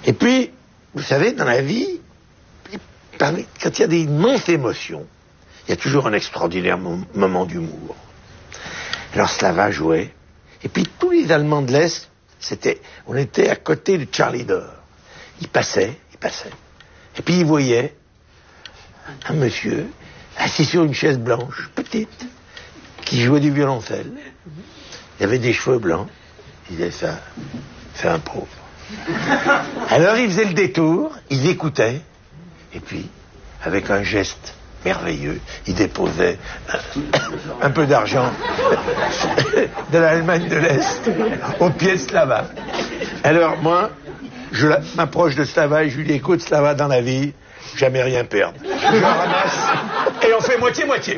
Et puis, vous savez, dans la vie, quand il y a des immenses émotions, il y a toujours un extraordinaire moment d'humour. Alors Slava jouait, et puis tous les Allemands de l'Est, on était à côté de Charlie Dor. Il passait, et puis il voyait un monsieur assis sur une chaise blanche, petite, qui jouait du violoncelle. Il avait des cheveux blancs. Il disait ça, c'est un pauvre. Alors il faisait le détour, il écoutait, et puis, avec un geste merveilleux, il déposait un peu d'argent de l'Allemagne de l'Est au pied de Slava. Alors moi, je m'approche de Slava et je lui dis, écoute Slava, dans la vie, jamais rien perdre. Je la ramasse et on fait moitié-moitié.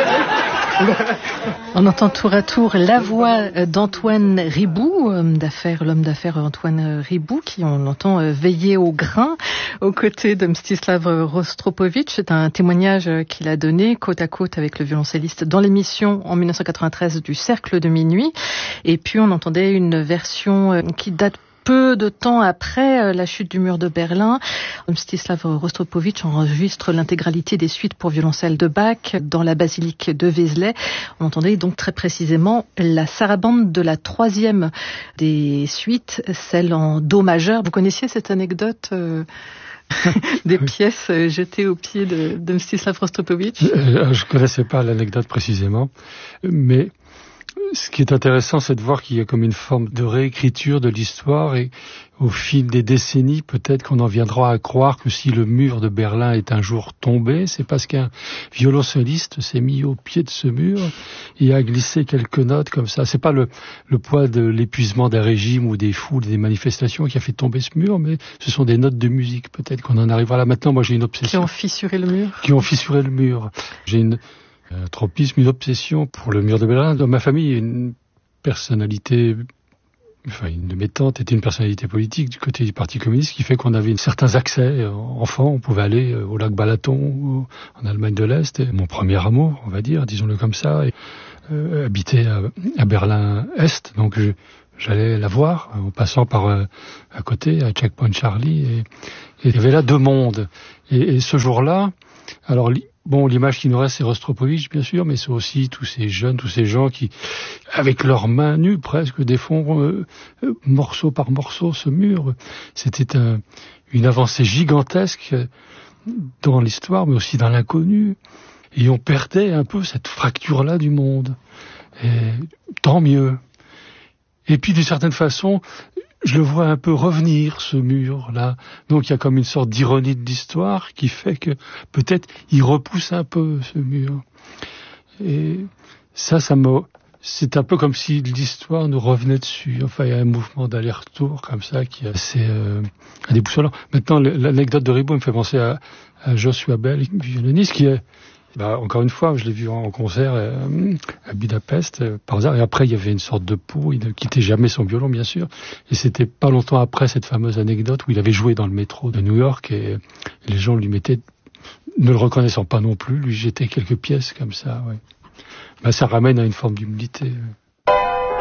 On entend tour à tour la voix d'Antoine Riboud, l'homme d'affaires Antoine Riboud, qui on entend veiller au grain aux côtés de Mstislav Rostropovitch. C'est un témoignage qu'il a donné côte à côte avec le violoncelliste dans l'émission en 1993 du Cercle de Minuit. Et puis on entendait une version qui date peu de temps après la chute du mur de Berlin. Mstislav Rostropovitch enregistre l'intégralité des suites pour violoncelle de Bach dans la basilique de Vézelay. On entendait donc très précisément la sarabande de la troisième des suites, celle en do majeur. Vous connaissiez cette anecdote des pièces jetées aux pieds de Mstislav Rostropovitch? Je connaissais pas l'anecdote précisément, mais ce qui est intéressant, c'est de voir qu'il y a comme une forme de réécriture de l'histoire, et au fil des décennies, peut-être qu'on en viendra à croire que si le mur de Berlin est un jour tombé, c'est parce qu'un violoncelliste s'est mis au pied de ce mur et a glissé quelques notes comme ça. C'est pas le poids de l'épuisement d'un régime ou des foules, des manifestations qui a fait tomber ce mur, mais ce sont des notes de musique. Peut-être qu'on en arrivera là. Maintenant, moi j'ai une obsession. Qui ont fissuré le mur. J'ai un tropisme, une obsession pour le mur de Berlin. Dans ma famille, il y a une personnalité, une de mes tantes était une personnalité politique du côté du Parti communiste, qui fait qu'on avait certains accès. Enfant, on pouvait aller au lac Balaton, en Allemagne de l'Est. Et mon premier amour, on va dire, disons-le comme ça, habitait à Berlin-Est. Donc j'allais la voir en passant par à côté, à Checkpoint Charlie. Et il y avait là deux mondes. Et ce jour-là, alors l'image qui nous reste, c'est Rostropovitch, bien sûr, mais c'est aussi tous ces jeunes, tous ces gens qui, avec leurs mains nues presque, défont morceau par morceau ce mur. C'était une avancée gigantesque dans l'histoire, mais aussi dans l'inconnu. Et on perdait un peu cette fracture-là du monde. Et tant mieux. Et puis, d'une certaine façon, je le vois un peu revenir, ce mur-là. Donc, il y a comme une sorte d'ironie de l'histoire qui fait que peut-être il repousse un peu ce mur. Et c'est un peu comme si l'histoire nous revenait dessus. Enfin, il y a un mouvement d'aller-retour comme ça qui est assez déboussolant. Maintenant, l'anecdote de Riboud me fait penser à Joshua Bell, violoniste, qui est encore une fois, je l'ai vu en concert à Budapest, par hasard. Et après, il y avait une sorte de peau. Il ne quittait jamais son violon, bien sûr. Et c'était pas longtemps après cette fameuse anecdote où il avait joué dans le métro de New York et les gens lui mettaient, ne le reconnaissant pas non plus, lui jetaient quelques pièces comme ça. Ouais. Ça ramène à une forme d'humilité.